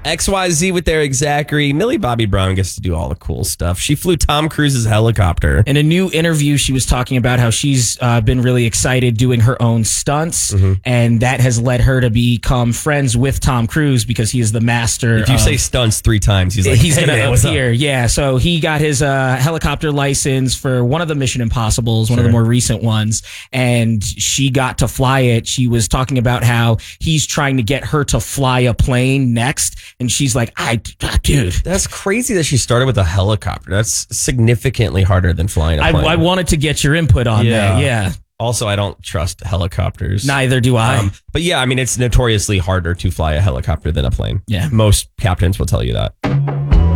XYZ with Eric Zachary. Millie Bobby Brown gets to do all the cool stuff. She flew Tom Cruise's helicopter. In a new interview, she was talking about how she's been really excited doing her own stunts, and that has led her to become friends with Tom Cruise because he is the master. If you say stunts 3 times, he's like, he's hey, going to man, what's appear. up? Yeah, so he got his helicopter license for one of the Mission Impossibles, one of the more recent ones, and she got to fly it. She was talking about how he's trying to get her to fly a plane next, and she's like, dude. That's crazy that she started with a helicopter. That's significantly harder than flying a plane. I wanted to get your input on that. Yeah. Also, I don't trust helicopters. Neither do I. But yeah, I mean, it's notoriously harder to fly a helicopter than a plane. Yeah. Most captains will tell you that.